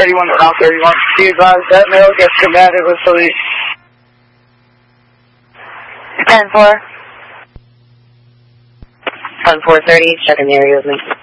31, around 31. Be advised, that male gets combative with police. 10-4. 10-4-30, check in the area with me.